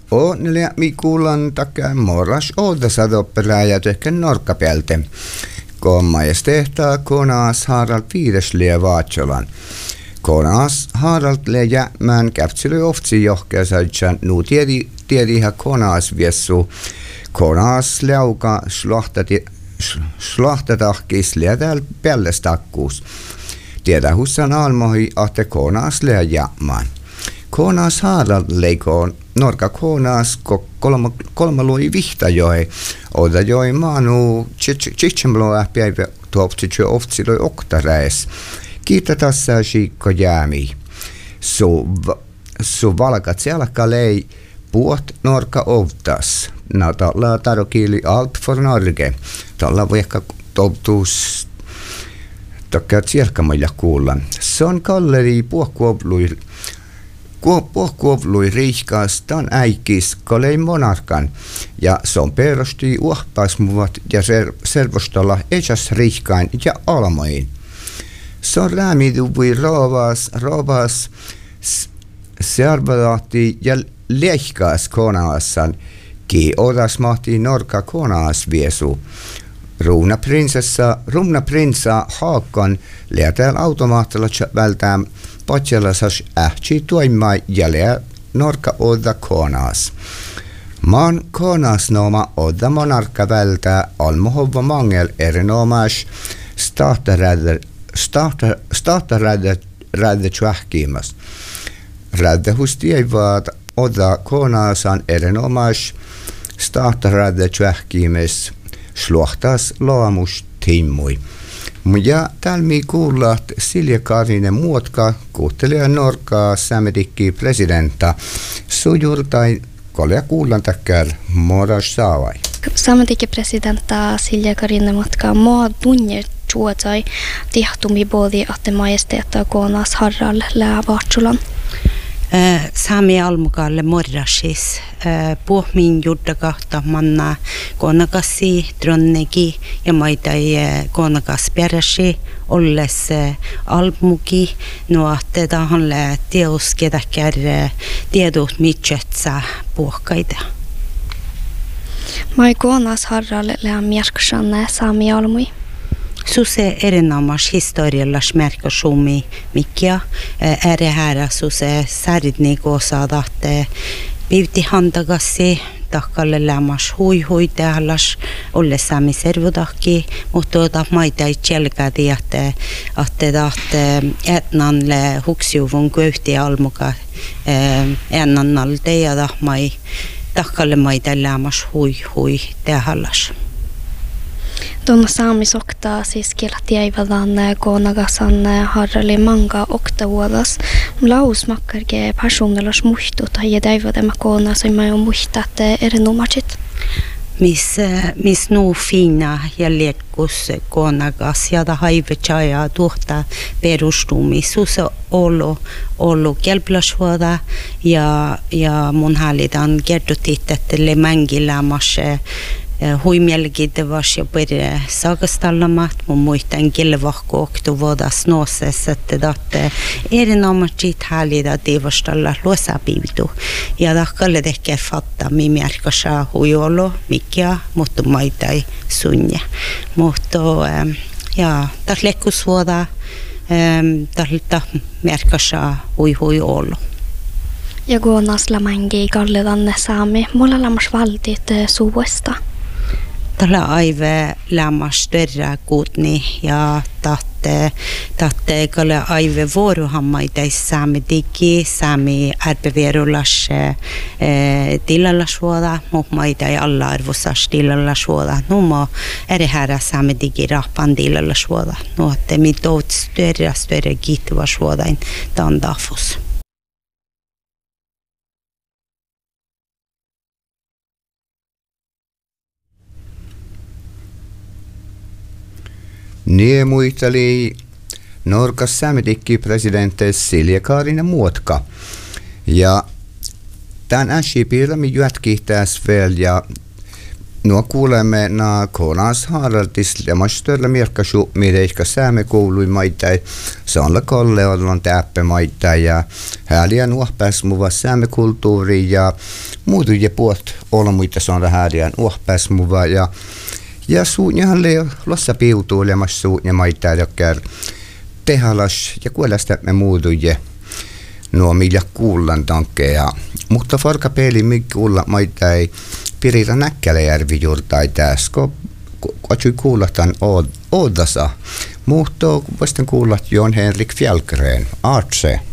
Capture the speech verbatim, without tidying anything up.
on le mi kuulan takia morras oudasa doppeläjät ehkä norkkapelte. Kun majestehtaa konas Harald viideslie vaatsolan. Konas Harald le jämään käpsily oftsi johkeasaitsan nu tiedi tiedihän konas viessu. Konas leuka slahtati slahtatahkis lietääl pellestakkuus. Tiedä hussan almohi ahte konas le jämään. Konas Harald leikoon norka konas ko kolma kolma lui vihta joi. Oda joi maanu chichimloa päivä tuopti jo oftsi loi oktareis. Kiitä tässä siikko jäämi. Su su valkat selkä lei puot norka ovtas. No tällä tarkoili allt för Norge. Tällä vaikka toptus tokka selkämalla kuullaan. Se on kalleri puokkuovlui puokkuovlui riihkaas tan äikis kolei monarkan. Ja se on perusti uahpaismuvat ja servostolla esäs riihkain ja almoin. Se on räämiduvui rovas, rovas servalaati ja lehkaas konaasan, ki odas mahti norka konaas viesu. Ruuna prinsessa, rumna prinsa Haakon leetään automaattilla vältään patselasas ähtsi toimaa jälleen norka oda konaas. Maan konaas nooma oda monarka vältää almohova mangel erinomas startaräder startaräder tjähkiimas. Räddehus ei vaat oda konaasan erinomas startaräder tjähkiimis sluhtas laamus timmui. Ja täällä mi kuullat Silja Karinen muotka kuuttelee norkaa sämedikki presidenta sujurtai kolja kuullan takkär moras saavai. Sämedikki presidenta Silja Karinen muotka maa tunner tuotai tihtumi både att majesteettaa konas Harald lää vaatsulan. Saami almukalle morrasis pohmin juddakahta manna konakassi dronnegi ja maitai konakas peräsi olles almuki nuotte tahanle teos kedäkär tiedot mitsetsa puhkaita. Mai konas Harald lää mierksanne saami almui. Suse erinomas historiallas märkasumi mikä är här suse särni gosadat pivti handagassi takkalle lämmas hui hui täälläs olle sami servodakki mutta ta maita chelkadi että että etnanle huksiuvun köyhti almuka ennannalde ja ta mai takkalle maita lämmas hui hui täälläs. Tuon saamisoktaa siis kielti aivadan konagasan Haraldin manga oktavuodas. Lausmakkarke personellas muistut ja täivadema kona som mä on muistat erinomaisesti. Miss miss nu fina ja lekkus konagas ja da haivechaja tuhta perustumi susa olo olo kelplasvuoda ja ja mun hallitan kertotit että le mangilla masse huimielgide vas ja pere sagastallamat mun muistan kilvahko oktovuodas nooses että datte erinomaisesti hallita divastalla luosapivitu ja dakkalle tehkä fatta mi märkasa huiolo mikä mutta maitai sunja mutta ja tas lekkusvuoda talta märkasa hui hui olo. Ja konas lamangi kalledanne saami mulla lamas valtit suvuesta. Tällä aive lämmas större kuutni ja tahte tahte kalle aive vuorohammaita saami digi saami arpeverulas tilallasvuoda muhmaita ja alla arvosas tilallasvuoda numo eri härä saami digi rahpan tilallasvuoda nuotte mitot större större kiittuvasvuodain tandafus. Nie muisteli Norkas sämedikki presidentti Silja Karinen muotka. Ja tämän äsipiirami jätkihtääs vielä ja nuo kuulemme na konas haraltis ja mastöllä mirkkasu mireikä sääme koului maitai saanla kolle on täppä maitai ja häliä nuohpäs muva sääme kulttuuri ja muutu ja puot olla muita saada häliä nuohpäs muva ja ja suunjahan leo lossa piutuulemas suunja maitai jokkär tehalas ja kuolesta me muutu ja nuo millä kuullan tankkeja mutta farka peli mi kuulla maitai Pirita Näkkäläjärvi juurtai tässä, kun katsoin kuullatan Oodasa. Muuttuu, voisin kuulla Jon Henrik Fjällgren, Artse.